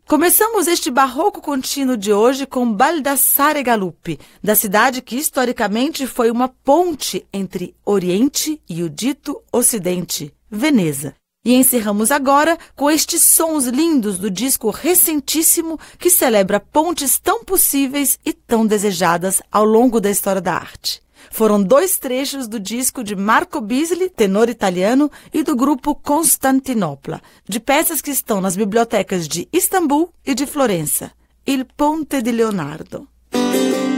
Começamos este barroco contínuo de hoje com Baldassare Galuppi, da cidade que historicamente foi uma ponte entre Oriente e o dito Ocidente, Veneza. E encerramos agora com estes sons lindos do disco recentíssimo que celebra pontes tão possíveis e tão desejadas ao longo da história da arte. Foram 2 trechos do disco de Marco Bisli, tenor italiano, e do grupo Costantinopla, de peças que estão nas bibliotecas de Istambul e de Florença. Il Ponte di Leonardo.